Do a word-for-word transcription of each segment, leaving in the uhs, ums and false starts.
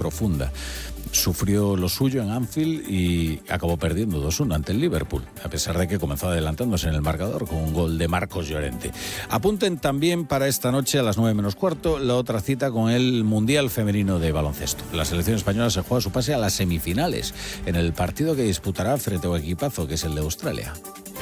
profunda. Sufrió lo suyo en Anfield y acabó perdiendo dos uno ante el Liverpool, a pesar de que comenzó adelantándose en el marcador con un gol de Marcos Llorente. Apunten también para esta noche a las nueve menos cuarto la otra cita con el Mundial Femenino de Baloncesto. La selección española se juega su pase a las semifinales en el partido que disputará frente a un equipazo que es el de Australia.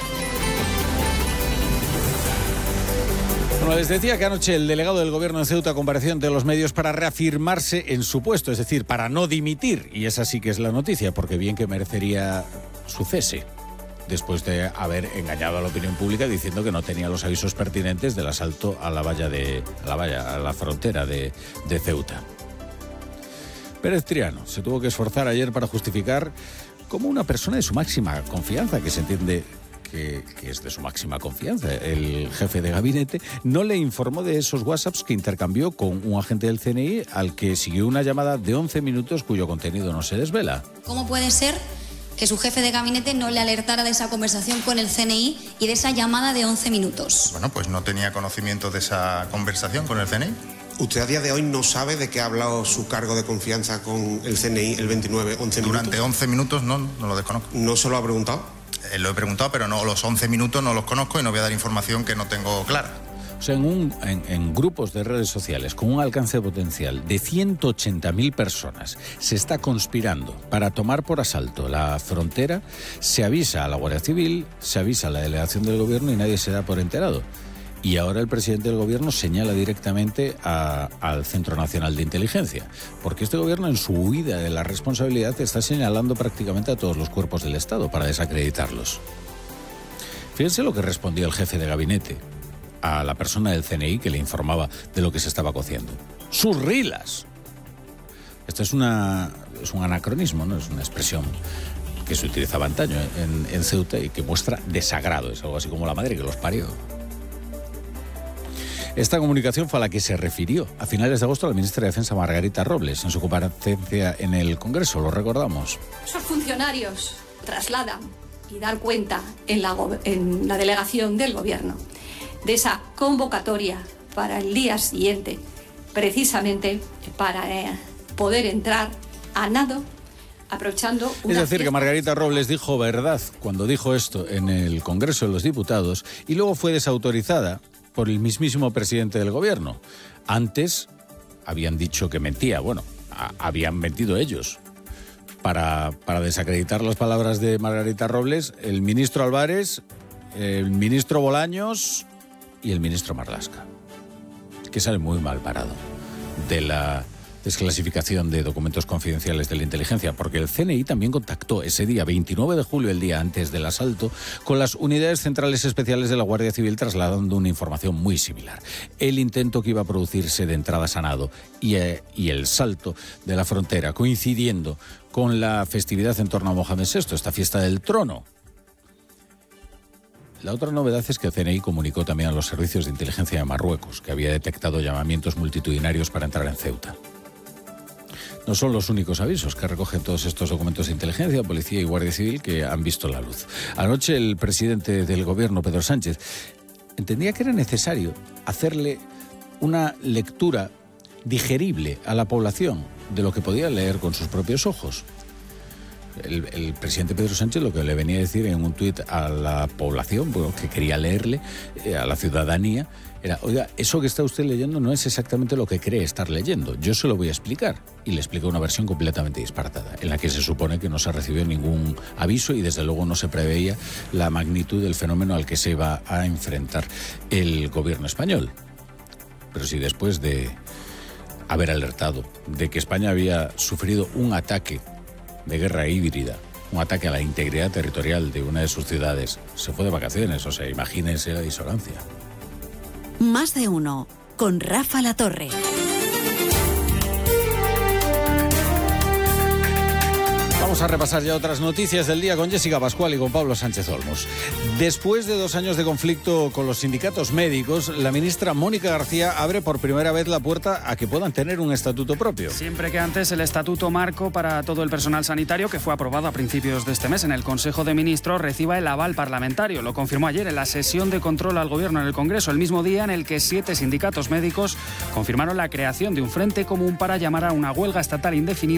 Bueno, les decía que anoche el delegado del gobierno de Ceuta compareció ante los medios para reafirmarse en su puesto, es decir, para no dimitir, y esa sí que es la noticia, porque bien que merecería su cese, después de haber engañado a la opinión pública diciendo que no tenía los avisos pertinentes del asalto a la valla de a la valla, a la frontera de, de Ceuta. Pérez Triano se tuvo que esforzar ayer para justificar cómo una persona de su máxima confianza, que se entiende Que, que es de su máxima confianza, el jefe de gabinete, no le informó de esos WhatsApps que intercambió con un agente del C N I al que siguió una llamada de once minutos cuyo contenido no se desvela. ¿Cómo puede ser que su jefe de gabinete no le alertara de esa conversación con el C N I y de esa llamada de once minutos? Bueno, pues no tenía conocimiento de esa conversación con el C N I. ¿Usted a día de hoy no sabe de qué ha hablado su cargo de confianza con el C N I el veintinueve, once minutos? Durante once minutos no, no lo desconozco. ¿No se lo ha preguntado? Eh, lo he preguntado, pero no, los once minutos no los conozco y no voy a dar información que no tengo clara. O sea, en, un, en, en grupos de redes sociales con un alcance potencial de ciento ochenta mil personas se está conspirando para tomar por asalto la frontera, se avisa a la Guardia Civil, se avisa a la delegación del gobierno y nadie se da por enterado. Y ahora el presidente del gobierno señala directamente a, al Centro Nacional de Inteligencia, porque este gobierno en su huida de la responsabilidad está señalando prácticamente a todos los cuerpos del Estado para desacreditarlos. Fíjense lo que respondió el jefe de gabinete a la persona del C N I que le informaba de lo que se estaba cociendo. ¡Sus rilas! Esto es, una, es un anacronismo, ¿no? Es una expresión que se utilizaba antaño en, en Ceuta y que muestra desagrado. Es algo así como la madre que los parió. Esta comunicación fue a la que se refirió a finales de agosto la ministra de Defensa Margarita Robles en su comparecencia en el Congreso, lo recordamos. Esos funcionarios trasladan y dan cuenta en la, en la delegación del Gobierno de esa convocatoria para el día siguiente, precisamente para eh, poder entrar a nado aprovechando una Es decir, fiesta. que Margarita Robles dijo verdad cuando dijo esto en el Congreso de los Diputados y luego fue desautorizada por el mismísimo presidente del gobierno. Antes habían dicho que mentía. Bueno, a, habían mentido ellos. Para, para desacreditar las palabras de Margarita Robles, el ministro Álvarez, el ministro Bolaños y el ministro Marlaska, que sale muy mal parado de la desclasificación de documentos confidenciales de la inteligencia, porque el C N I también contactó ese día, veintinueve de julio, el día antes del asalto, con las unidades centrales especiales de la Guardia Civil trasladando una información muy similar. El intento que iba a producirse de entrada a nado y, eh, y el salto de la frontera, coincidiendo con la festividad en torno a Mohamed sexto, esta fiesta del trono. La otra novedad es que el C N I comunicó también a los servicios de inteligencia de Marruecos que había detectado llamamientos multitudinarios para entrar en Ceuta. No son los únicos avisos que recogen todos estos documentos de inteligencia, policía y Guardia Civil que han visto la luz. Anoche el presidente del gobierno, Pedro Sánchez, entendía que era necesario hacerle una lectura digerible a la población de lo que podía leer con sus propios ojos. El, el presidente Pedro Sánchez lo que le venía a decir en un tuit a la población, bueno, que quería leerle, eh, a la ciudadanía, era, oiga, eso que está usted leyendo no es exactamente lo que cree estar leyendo, yo se lo voy a explicar. Y le explicó una versión completamente disparatada, en la que se supone que no se recibió ningún aviso y desde luego no se preveía la magnitud del fenómeno al que se iba a enfrentar el gobierno español. Pero si después de haber alertado de que España había sufrido un ataque de guerra híbrida, un ataque a la integridad territorial de una de sus ciudades, se fue de vacaciones, o sea, imagínense la disonancia. Más de uno, con Rafa La Torre. Vamos a repasar ya otras noticias del día con Jessica Pascual y con Pablo Sánchez Olmos. Después de dos años de conflicto con los sindicatos médicos, la ministra Mónica García abre por primera vez la puerta a que puedan tener un estatuto propio. Siempre que antes el estatuto marco para todo el personal sanitario, que fue aprobado a principios de este mes en el Consejo de Ministros, reciba el aval parlamentario. Lo confirmó ayer en la sesión de control al Gobierno en el Congreso, el mismo día en el que siete sindicatos médicos confirmaron la creación de un frente común para llamar a una huelga estatal indefinida